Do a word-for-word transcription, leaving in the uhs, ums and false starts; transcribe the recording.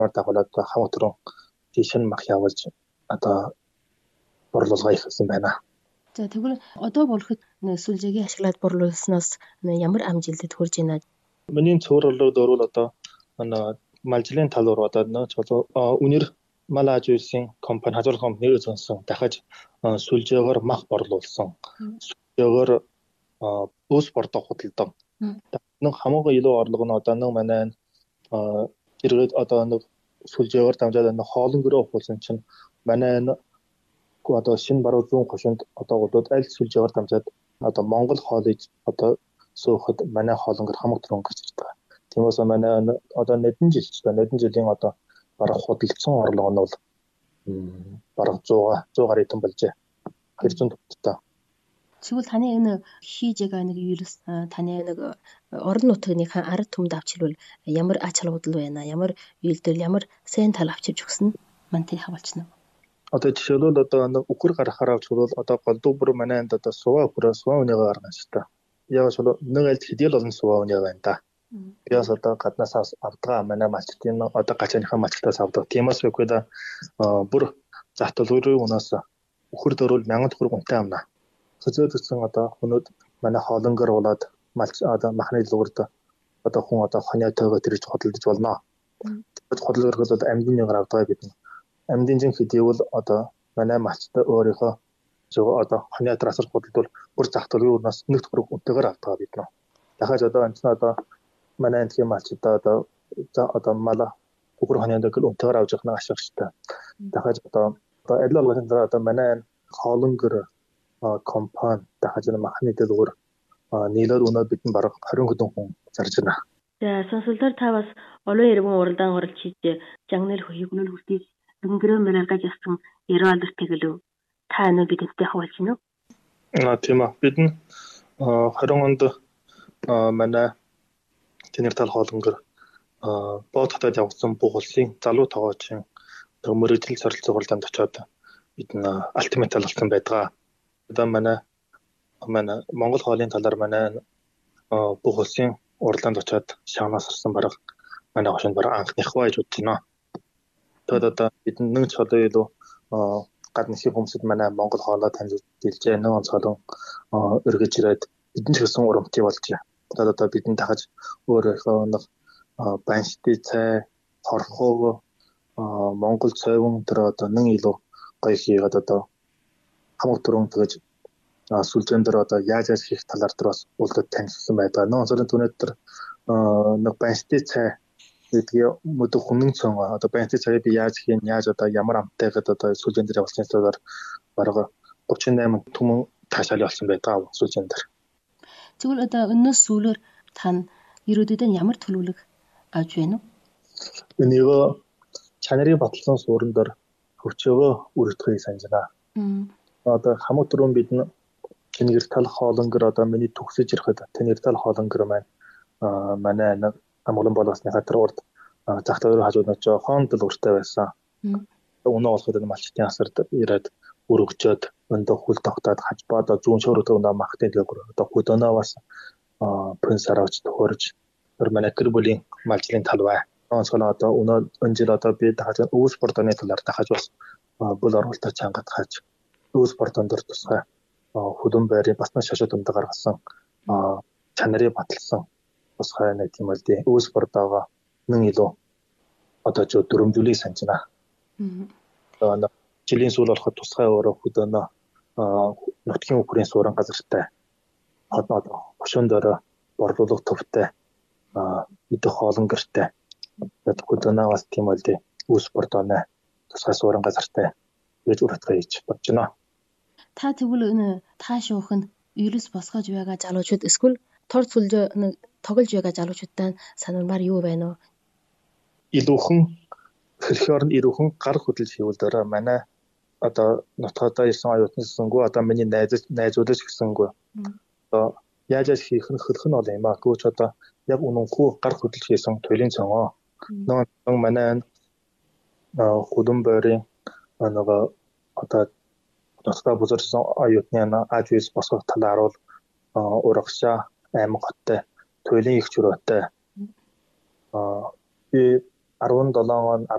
дагуулад хамаг түрүүн тийш нь мах явуулж одоо борлуулга хийсэн байна. За тэгвэл одоо болоход сүлжээгээ ашиглаад борлуулснаас ямар амжилтад хүрж байна? Миний цувралууд өөрөөр одоо малжлын тал руу одоо нэг үнэр мал аж үйлсийн компани хажуур компани үзүүлсэн дахиж сүлжээгээр мах борлуулсан. Сүлжээгээр ус бордог худалдан. Нэг хамаагүй илүү орлого нь одоо нэг манай зэрэг одоо нэг сүлжээгээр дамжаад нэг хоолн гөрөө ухуулсан чинь манай одоо шинэ баруун зүүн хошинд одоо болоод аль сүлжээгээр дамжаад одоо Монгол хоолыг одоо суухад манай хоолнгор хамаг түрүүн гарч ирдэг. Тиймээс манай одоо нэгэн жил ч та нэгэн жилийн одоо бараг худалдсан орлого нь бол бараг сто гаруй тонн болжээ. хоёр зуун тоннтой. Тэгвэл таны энэ хийж байгаа нэг юус таны нэг орон нутгийнхаа ард түмд авчирвал ямар ач холбогдол байна? Ямар үйлдэл, ямар сайн тал авчирч өгсөн мантай хавалчна. Одоо жишээлбэл одоо нэг үхэр гаргахаар авчирвал одоо голдуу бүр манай энд одоо суваа үхрээ суваа үнэгээ гаргана шүү дээ. Яг шул нэг аль хэдийл олон суваа үнэ байна да. Яас одоо гаднаас авдаг манай малчтын одоо гачааныхаа малчтаас авдаг. Тиймээс үгүй да бүр захталгын унаас үхэр дөрвөл мянган төгрөг үнэтэй амна. Хөзөөд гэсэн одоо хүнүүд манай хоолонгор болоод малч одоо махны луурд одоо хүн одоо хонио тоогоо тэрж хөдөлж болно. Тэгэж хөдөлгөх бол амьдын нягаар авдаг бид. Амьдын жин хэдийвэл одоо манай малчтай өөрийнхөө зөв одоо хонио трасар хөдөлдөл бүр захталгын унаас нэг төгрөг үнэтэйгээр авдаг бид. Дахиж одоо энэ одоо манай энтхийн малчтай одоо одоо мала үхэр хонионд гэл үнэтэйгээр авч явах нь ашигтай. Дахиж одоо адил болгосон дараа одоо манай хоолонгор компани дахиж махны дэлгүүр нийлээд өнөө бидний бараг двадцать хэдэн хүн зарж байна. За сонсолтоор та бас олон иргэн уралдаан оролж хийж жагнал хөгнөл хүртиж өнгөрөө мэрэгэж ясан яралт тэгэлв. Та энэ бидэнтэй хавуулж гинөө. Аа тийм аа бид нь двадцать онд манай тэнэр тал хоолонгор бод хотод явсан бүх улсын залуу тоогоочин мөрөдөл сорилт цуглаанд очоод бид нь альтимат талсан байдаг. Одоо манай манай Монгол хоолын талаар манай бүх улсын уралдаанд очоод шаанаас ирсэн бараг манай хошинд бараг анхных байж үзнэ. Тэгээд одоо бид нэг цолоо илүү гадны хүмүүсд манай Монгол хоолоо таньж дэлжээ нэг онцгой өргөж ирээд бидэн ч гэсэн урамтай болжээ. Тэгээд одоо бидэн дахиж өөрийнхөө нэг баншти цай, хорхоо, Монгол цайван тэр одоо нэг илүү гоё хийгээд одоо хамаг түрүүн тэгэж сүлжээн дээр одоо яаж яаж хийх талаар тэр бас үлдээд танилцсан байдаг. Нэг онцгой түнэд тэр нэг баншти цай гэдгийг мөдө хүнэн цон одоо баншти цай би яаж хийн, яаж одоо ямар амттай гэдэг одоо сүлжээн дээр явуулсан зүйлээр бараг тридцать восемь түмэн таашаал болсон байдаг сүлжээн дээр. Тэгвэл одоо өнөөс сүүлээр тань ирүүдэд ямар төлөвлөг авч байна уу? Энийг чанарын баталсан суурин дээр хөвчөөгөө үргэлжлэхийг санаж байна. Одоо хамаг түрүүн бид нь тэнэр тал хоолонгор одоо миний төгсөж ирэхэд тэнэр тал хоолонгор маань манай нэг амгалан боловсны хатар урд захталгын хажууд нь жоохон дэлгүүртэй байсан. Өнөө болоход энэ малчтын асарт ирээд өргөжөөд өндөө хүл тогтоод хажбаад зүүн шөрөг өнөө махтын дэлгүүр одоо хөдөнөө бас принц аравч төхөрж тэр манай гэр бүлийн малжлын тал бай. Онцгой одоо өнөө энэ жил одоо би дахиж өвс спортны талаар дахиж бас бүл оролтоор чангат хааж өвс спортон дээр тусгай хөдөн байрын бас нэг шашуу дүнд гаргасан чанарын баталсан тусгай нэг тийм л дээ өвс спортоогоо нэг илүү одоо ч дөрөмжүүлийг санджина. Аа жилийн сүүл болоход тусгай өөрөө хөдөнөө нутгийн үхрийн суурин газартай одоо хошуун дээр борлуулах төвтэй идэх хоолонгортой хөдөнөө бас тийм л дээ өвс спортоны тусгай суурин газартай гэж үргэлж хийж бодож байна. Та тэгвэл энэ таашуух нь вирус босгож байгаа залуучууд эсвэл тор сүлжээ нэг тоглож байгаа залуучуудтай санамаар юу байна вэ? Илүүхэн хэрхэн ирүүхэн гар хөдөлж хийвэл дараа манай одоо нутгадаа ирсэн оюутнаас гэсэнгүү одоо миний найз найзуудаас гэсэнгүү одоо яаж яаж хийх нь хөрх нь бол юм аа. Гүүч одоо яг үнэнхүү гар хөдөлж хийсэн туйлын цоноо. Нөгөө манай хөдөн байрын нөгөө одоо нутгадаа бүзэрсэн оюутны аж үйлс босгох талаар бол урагшаа аймаг хоттой туйлын их чуруутай би дөрвөн он